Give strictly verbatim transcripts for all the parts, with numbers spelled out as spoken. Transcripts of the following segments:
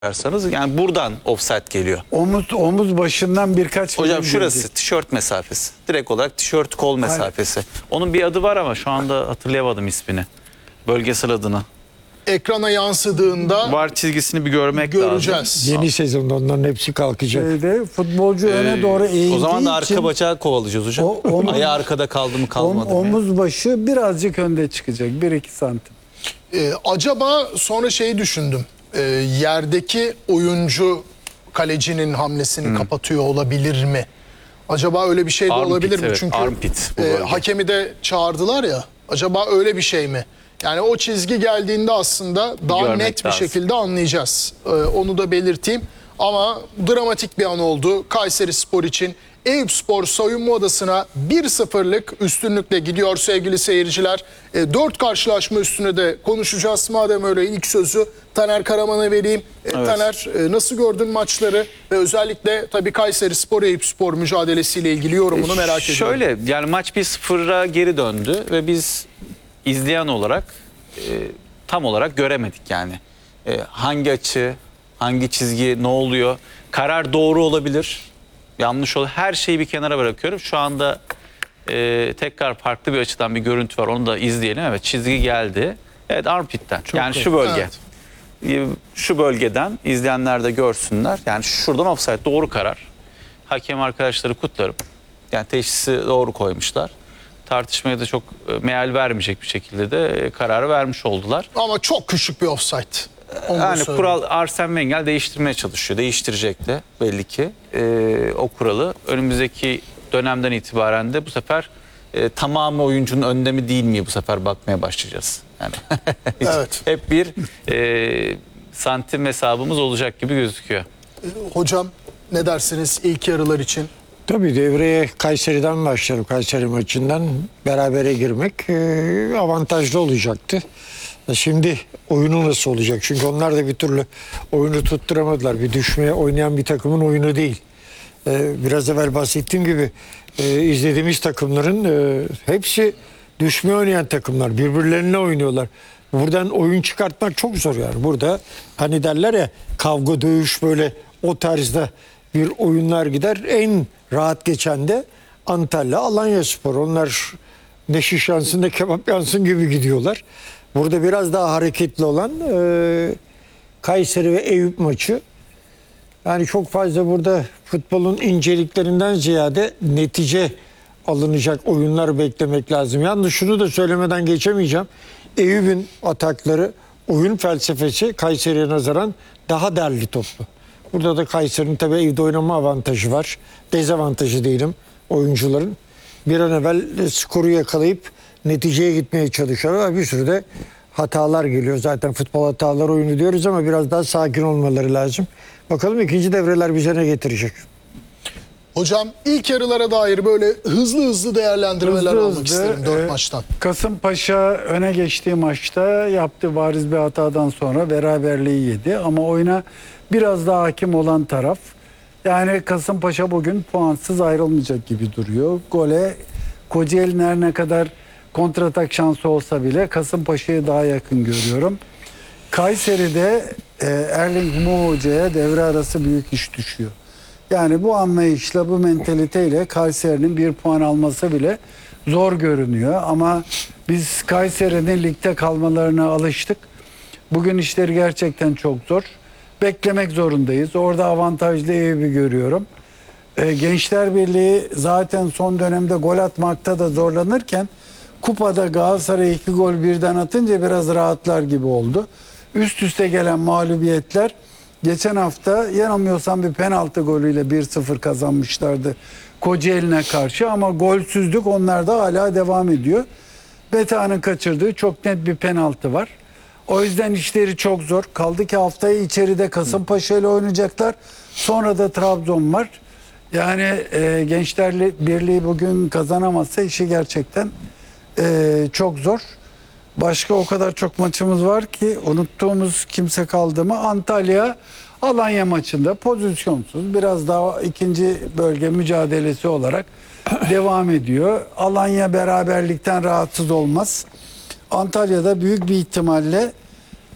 bakarsanız yani buradan offside geliyor. Omuz omuz başından birkaç Hocam milim şurası gelecek. tişört mesafesi. Direkt olarak tişört kol mesafesi. Onun bir adı var ama şu anda hatırlayamadım ismini. Bölgesel adını. Ekrana yansıdığında Var çizgisini bir görmek göreceğiz. lazım. Yeni sezonda onların hepsi kalkacak. Şeyde, futbolcu Ee, öne doğru eğildiği O zaman da arka için bacağı kovalayacağız hocam. O- omuz- Ayağı arkada kaldı mı kalmadı om- mı? omuz başı birazcık önde çıkacak. bir iki santim. Ee, acaba sonra şeyi düşündüm. Ee, yerdeki oyuncu kalecinin hamlesini kapatıyor olabilir mi? Acaba öyle bir şey de Armpit, olabilir mi? evet, Çünkü armpit bu e, bölge. hakemi de çağırdılar ya. Acaba öyle bir şey mi? Yani o çizgi geldiğinde aslında daha Görmek net bir lazım. şekilde anlayacağız. Ee, onu da belirteyim. Ama dramatik bir an oldu Kayserispor için. Eyüpspor soyunma odasına bir sıfırlık üstünlükle gidiyor sevgili seyirciler. E, dört karşılaşma üstüne de konuşacağız. Madem öyle ilk sözü Taner Karaman'a vereyim. E, Taner, e, nasıl gördün maçları ve özellikle tabii Kayserispor Eyüpspor mücadelesiyle ilgili yorumunu merak ediyorum. Şöyle yani maç bir sıfıra geri döndü ve biz izleyen olarak e, tam olarak göremedik yani. E, hangi açı, hangi çizgi, ne oluyor? Karar doğru olabilir, yanlış olabilir. Her şeyi bir kenara bırakıyorum. Şu anda e, tekrar farklı bir açıdan bir görüntü var. Onu da izleyelim. Evet, çizgi geldi. Evet, armpit'ten. Yani şu bölge. Evet. E, Şu bölgeden izleyenler de görsünler. Yani şuradan offside, doğru karar. Hakem arkadaşları kutlarım. Yani teşhisi doğru koymuşlar. Tartışmaya da çok e, meal vermeyecek bir şekilde de e, kararı vermiş oldular. Ama çok küçük bir offside. Onu da Yani söyleyeyim. kural Arsene Wenger değiştirmeye çalışıyor. Değiştirecek de belli ki e, o kuralı. Önümüzdeki dönemden itibaren de bu sefer e, tamamı oyuncunun önde mi değil mi bu sefer bakmaya başlayacağız. Yani Evet. hep bir e, santim hesabımız olacak gibi gözüküyor. Hocam ne dersiniz ilk yarılar için? Tabii devreye Kayseri'den başlarım. Kayseri maçından berabere girmek e, avantajlı olacaktı. Şimdi oyunu nasıl olacak? Çünkü onlar da bir türlü oyunu tutturamadılar. Bir düşmeye oynayan bir takımın oyunu değil. E, biraz evvel bahsettiğim gibi e, izlediğimiz takımların e, hepsi düşmeye oynayan takımlar. Birbirlerine oynuyorlar. Buradan oyun çıkartmak çok zor yani. Burada hani derler ya kavga dövüş böyle o tarzda bir oyunlar gider. En rahat geçen de Antalya, Alanyaspor. Onlar ne şiş yansın ne kebap yansın gibi gidiyorlar. Burada biraz daha hareketli olan e, Kayseri ve Eyüp maçı. Yani çok fazla burada futbolun inceliklerinden ziyade netice alınacak oyunlar beklemek lazım. Yalnız şunu da söylemeden geçemeyeceğim. Eyüp'ün atakları, oyun felsefesi Kayseri'ye nazaran daha derli toplu. Burada da Kayseri'nin tabii evde oynama avantajı var. Dezavantajı değilim oyuncuların. Bir an evvel skoru yakalayıp neticeye gitmeye çalışıyorlar. Bir sürü de hatalar geliyor. Zaten futbol hataları oyunu diyoruz ama biraz daha sakin olmaları lazım. Bakalım ikinci devreler bize ne getirecek? Hocam ilk yarılara dair böyle hızlı hızlı değerlendirmeler Hızlı almak hızlı, isterim dört e, maçtan. Kasımpaşa öne geçtiği maçta yaptığı bariz bir hatadan sonra beraberliği yedi. Ama oyuna biraz daha hakim olan taraf. Yani Kasımpaşa bugün puansız ayrılmayacak gibi duruyor. Gole Kocaeli'nin her ne kadar kontratak şansı olsa bile Kasımpaşa'yı daha yakın görüyorum. Kayseri'de e, Erling Mo Hoca'ya devre arası büyük iş düşüyor. Yani bu anlayışla, bu mentaliteyle Kayseri'nin bir puan alması bile zor görünüyor. Ama biz Kayseri'nin ligde kalmalarına alıştık. Bugün işleri gerçekten çok zor. Beklemek zorundayız. Orada avantajlı Eyüp'ü görüyorum. E, Gençler Birliği zaten son dönemde gol atmakta da zorlanırken kupada Galatasaray iki gol birden atınca biraz rahatlar gibi oldu. Üst üste gelen mağlubiyetler, geçen hafta yanılmıyorsam bir penaltı golüyle bir sıfır kazanmışlardı Kocaeli'ne karşı ama golsüzlük onlarda hala devam ediyor. Beta'nın kaçırdığı çok net bir penaltı var. O yüzden işleri çok zor. Kaldı ki haftaya içeride Kasımpaşa ile oynayacaklar. Sonra da Trabzon var. Yani e, Gençler Birliği bugün kazanamazsa işi gerçekten e, çok zor. Başka o kadar çok maçımız var ki unuttuğumuz kimse kaldı mı? Antalya Alanya maçında pozisyonsuz biraz daha ikinci bölge mücadelesi olarak devam ediyor. Alanya beraberlikten rahatsız olmaz. Antalya'da büyük bir ihtimalle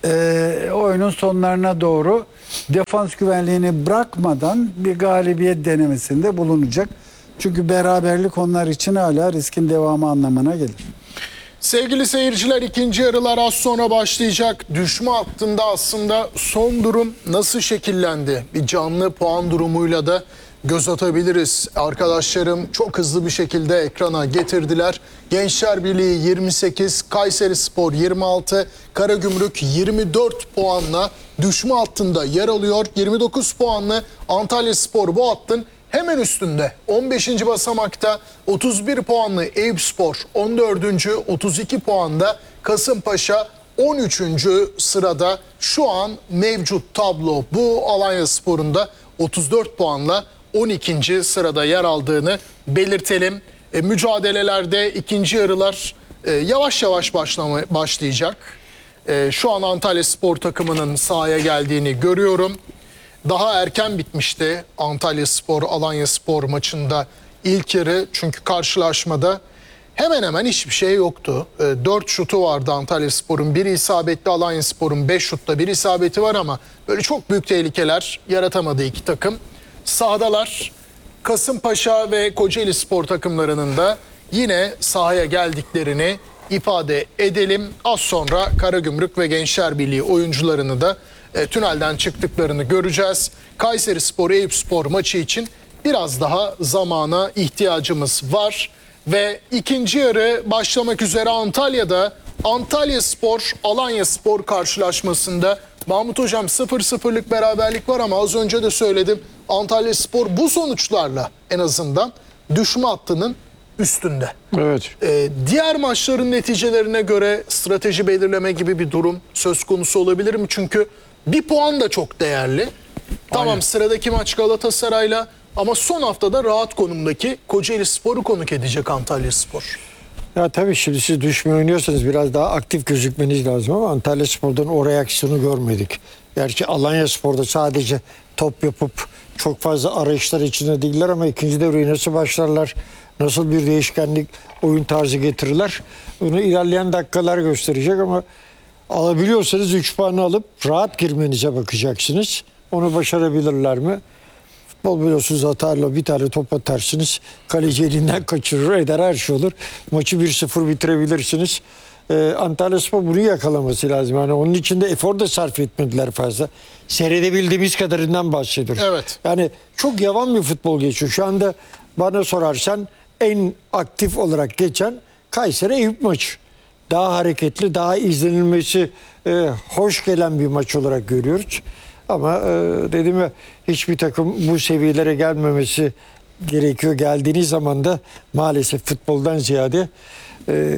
e, oyunun sonlarına doğru defans güvenliğini bırakmadan bir galibiyet denemesinde bulunacak. Çünkü beraberlik onlar için hala riskin devamı anlamına gelir. Sevgili seyirciler, ikinci yarılar az sonra başlayacak. Düşme hattında aslında son durum nasıl şekillendi? Bir canlı puan durumuyla da göz atabiliriz. Arkadaşlarım çok hızlı bir şekilde ekrana getirdiler. Gençler Birliği yirmi sekiz, Kayserispor yirmi altı, Karagümrük yirmi dört puanla düşme hattında yer alıyor. yirmi dokuz puanlı Antalyaspor bu hattın hemen üstünde. on beşinci basamakta otuz bir puanlı Eyüpspor, on dördüncü otuz iki puanda Kasımpaşa on üçüncü sırada şu an mevcut tablo bu. Alanyaspor'un da otuz dört puanla on ikinci sırada yer aldığını belirtelim. E, mücadelelerde ikinci yarılar e, yavaş yavaş başlama, başlayacak. E, şu an Antalyaspor takımının sahaya geldiğini görüyorum. Daha erken bitmişti Antalyaspor Alanyaspor maçında ilk yarı, çünkü karşılaşmada hemen hemen hiçbir şey yoktu. E, dört şutu vardı Antalyaspor'un, biri isabetli, Alanyaspor'un beş şutta bir isabeti var ama böyle çok büyük tehlikeler yaratamadı iki takım. Sahadalar. Kasımpaşa ve Kocaeli Spor takımlarının da yine sahaya geldiklerini ifade edelim. Az sonra Karagümrük ve Gençler Birliği oyuncularını da e, tünelden çıktıklarını göreceğiz. Kayserispor Eyüpspor maçı için biraz daha zamana ihtiyacımız var. Ve ikinci yarı başlamak üzere Antalya'da Antalyaspor Alanyaspor karşılaşmasında. Mahmut Hocam, sıfır sıfırlık beraberlik var ama az önce de söyledim, Antalyaspor bu sonuçlarla en azından düşme hattının üstünde. Evet. Ee, diğer maçların neticelerine göre strateji belirleme gibi bir durum söz konusu olabilir mi? Çünkü bir puan da çok değerli. Tamam, Aynen. sıradaki maç Galatasaray'la ama son haftada rahat konumdaki Kocaeli Spor'u konuk edecek Antalyaspor. Ya tabii şimdi siz düşme oynuyorsanız biraz daha aktif gözükmeniz lazım ama Antalyaspor'dan o reaksiyonu görmedik. Gerçi Alanyaspor'da sadece top yapıp çok fazla arayışlar içinde değiller ama ikinci devreye nasıl başlarlar, nasıl bir değişkenlik, oyun tarzı getirirler, bunu ilerleyen dakikalar gösterecek ama alabiliyorsanız üç puanı alıp rahat girmenize bakacaksınız. Onu başarabilirler mi? Futbol biliyorsunuz, hatayla bir tane top atarsınız, kaleci elinden kaçırır, eder, her şey olur. Maçı bir sıfır bitirebilirsiniz. Ee, Antalyaspor bunu yakalaması lazım. Yani onun için de efor da sarf etmediler fazla. Seyredebildiğimiz kadarından bahsediyoruz. Evet. Yani çok yavan bir futbol geçiyor. Şu anda bana sorarsan en aktif olarak geçen Kayseri Eyüp maçı. Daha hareketli, daha izlenilmesi e, hoş gelen bir maç olarak görüyoruz. Ama e, dedim ya, hiçbir takım bu seviyelere gelmemesi gerekiyor. Geldiğiniz zaman da maalesef futboldan ziyade e,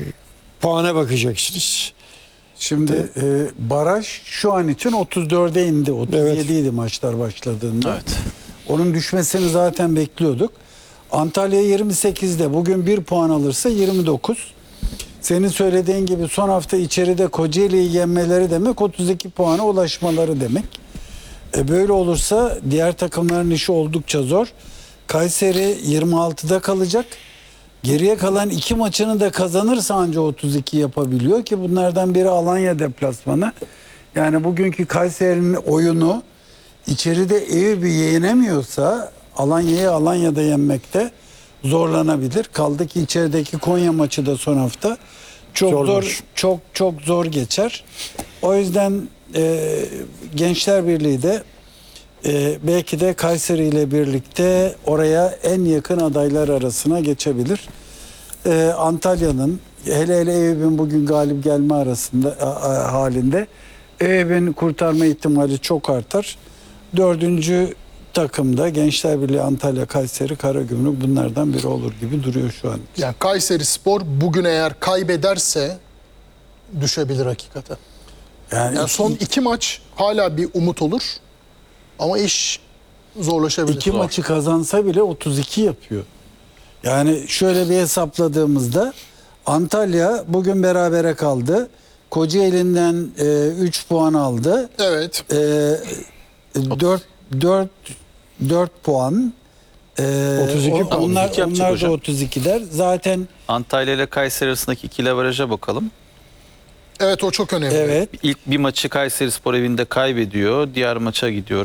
puana bakacaksınız. Şimdi e, baraj şu an için otuz dörde indi. otuz yedi idi maçlar başladığında. Evet. Onun düşmesini zaten bekliyorduk. Antalya yirmi sekizde. Bugün bir puan alırsa yirmi dokuz. Senin söylediğin gibi son hafta içeride Kocaeli'yi yenmeleri demek otuz iki puana ulaşmaları demek. E böyle olursa diğer takımların işi oldukça zor. Kayseri yirmi altıda kalacak. Geriye kalan iki maçını da kazanırsa anca otuz iki yapabiliyor ki bunlardan biri Alanya deplasmanı. Yani bugünkü Kayseri'nin oyunu içeride Eyüp'ü yenemiyorsa Alanya'yı Alanya'da yenmekte zorlanabilir. Kaldı ki içerideki Konya maçı da son hafta çok Zor zor, maç. çok çok zor geçer. O yüzden e, Gençler Birliği de e, belki de Kayseri ile birlikte oraya en yakın adaylar arasına geçebilir. E, Antalya'nın hele hele Eyüp'ün bugün galip gelme arasında a, a, halinde Eyüp'ün kurtarma ihtimali çok artar. Dördüncü takımda Gençler Birliği, Antalya, Kayseri, Karagümrük bunlardan biri olur gibi duruyor şu an. Yani Kayserispor bugün eğer kaybederse düşebilir hakikaten. Yani, Yani son iki maç hala bir umut olur ama iş zorlaşabilir. iki maçı kazansa bile otuz iki yapıyor. Yani şöyle bir hesapladığımızda Antalya bugün berabere kaldı. Kocaeli'nden e, üç puan aldı. Evet. E, dört dört dört puan. E, otuz iki o- puan. Onlar, otuz iki yapacak onlar da hocam. otuz ikiler. Zaten Antalya ile Kayseri arasındaki ikili averaja bakalım. Evet, o çok önemli. Evet. İlk bir maçı Kayserispor evinde kaybediyor. Diğer maça gidiyor.